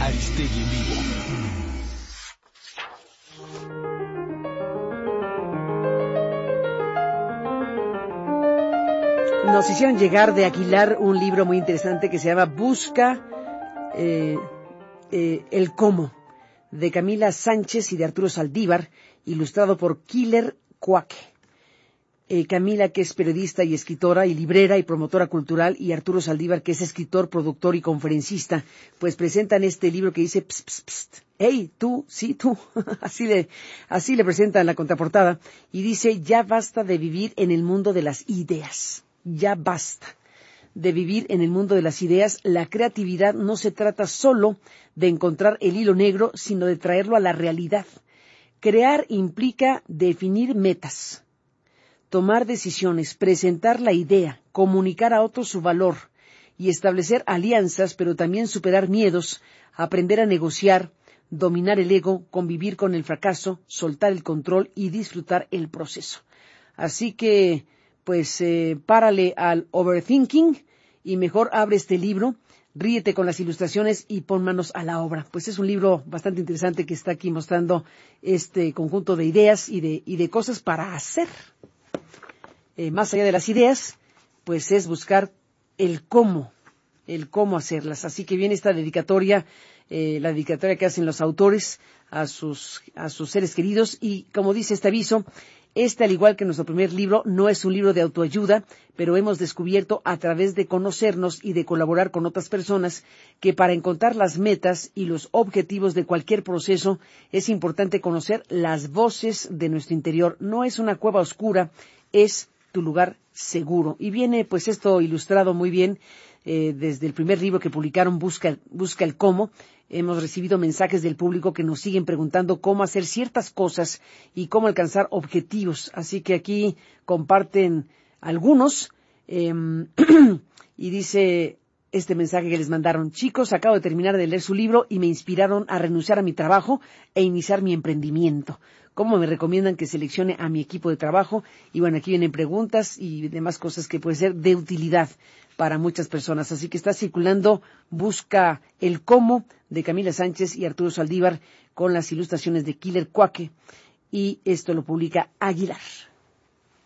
Aristegui en vivo. Nos hicieron llegar de Aguilar un libro muy interesante que se llama Busca el cómo, de Camila Sánchez y de Arturo Saldívar, ilustrado por Killer Cuaque. Camila, que es periodista y escritora y librera y promotora cultural, y Arturo Saldívar, que es escritor, productor y conferencista, pues presentan este libro que dice pst, pst, pst. Hey, tú, sí, tú. así le presentan la contraportada, y dice: ya basta de vivir en el mundo de las ideas. Ya basta de vivir en el mundo de las ideas. La creatividad no se trata solo de encontrar el hilo negro, sino de traerlo a la realidad. Crear implica definir metas, tomar decisiones, presentar la idea, comunicar a otros su valor y establecer alianzas, pero también superar miedos, aprender a negociar, dominar el ego, convivir con el fracaso, soltar el control y disfrutar el proceso. Así que, pues, párale al overthinking y mejor abre este libro, ríete con las ilustraciones y pon manos a la obra. Pues es un libro bastante interesante que está aquí mostrando este conjunto de ideas y de cosas para hacer. Más allá de las ideas, pues es buscar el cómo hacerlas. Así que viene esta dedicatoria, la dedicatoria que hacen los autores a sus seres queridos, y como dice este aviso, al igual que nuestro primer libro, no es un libro de autoayuda, pero hemos descubierto a través de conocernos y de colaborar con otras personas que para encontrar las metas y los objetivos de cualquier proceso es importante conocer las voces de nuestro interior. No es una cueva oscura, es tu lugar seguro. Y viene pues esto ilustrado muy bien desde el primer libro que publicaron, Busca el cómo. Hemos recibido mensajes del público que nos siguen preguntando cómo hacer ciertas cosas y cómo alcanzar objetivos. Así que aquí comparten algunos y dice este mensaje que les mandaron: chicos, acabo de terminar de leer su libro y me inspiraron a renunciar a mi trabajo e iniciar mi emprendimiento. ¿Cómo me recomiendan que seleccione a mi equipo de trabajo? Y bueno, aquí vienen preguntas y demás cosas que pueden ser de utilidad para muchas personas. Así que está circulando Busca el cómo, de Camila Sánchez y Arturo Saldívar, con las ilustraciones de Killer Cuaque, y esto lo publica Aguilar.